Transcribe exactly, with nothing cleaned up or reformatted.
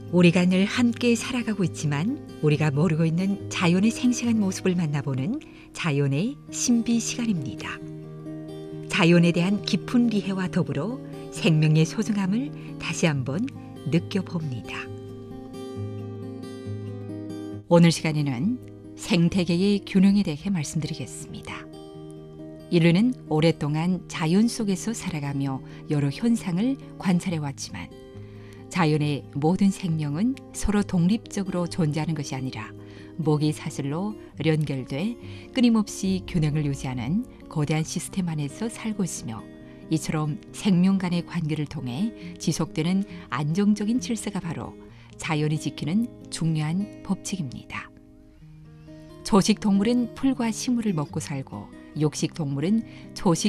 우리가 늘 함께 살아가고 있지만 우리가 모르고 있는 자연의 생생한 모습을 만나보는 자연의 신비 시간입니다. 자연에 대한 깊은 이해와 더불어 생명의 소중함을 다시 한번 느껴봅니다. 오늘 시간에는 생태계의 균형에 대해 말씀드리겠습니다. 인류는 오랫동안 자연 속에서 살아가며 여러 현상을 관찰해왔지만 자연의 모든 생명은 서로 독립적으로 존재하는 것이 아니라 모기사슬로 연결돼 끊임없이 균형을 유지하는 거대한 시스템 안에서 살고 있으며, 이처럼 생명 간의 관계를 통해 지속되는 안정적인 질서가 바로 자연이 지키는 중요한 법칙입니다. 초식 동물은 풀과 식물을 먹고 살고, 육식 동물은 초식